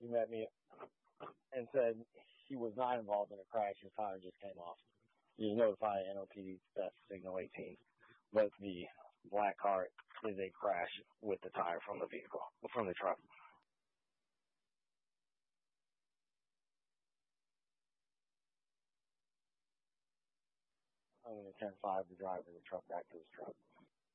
He met me and said he was not involved in a crash. His tire just came off. He was notified NOPD theft signal 18, but the black car is a crash with the tire from the vehicle, from the truck. I'm going to 10-5 the driver of the truck back to his truck.